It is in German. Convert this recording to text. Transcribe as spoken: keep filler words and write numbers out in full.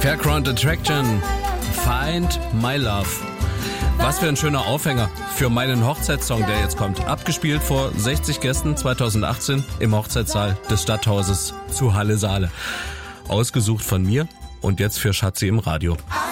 Fairground Attraction, Find My Love. Was für ein schöner Aufhänger für meinen Hochzeitssong, der jetzt kommt. Abgespielt vor sechzig Gästen zweitausendachtzehn im Hochzeitssaal des Stadthauses zu Halle Saale. Ausgesucht von mir und jetzt für Schatzi im Radio.